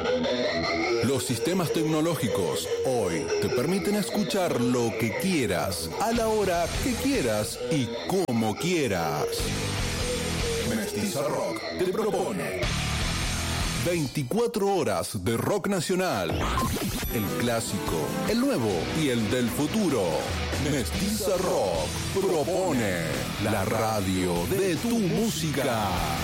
Los sistemas tecnológicos hoy te permiten escuchar lo que quieras, a la hora que quieras y como quieras. Mestiza Rock te propone 24 horas de rock nacional. El clásico, el nuevo y el del futuro. Mestiza Rock propone la radio de tu música.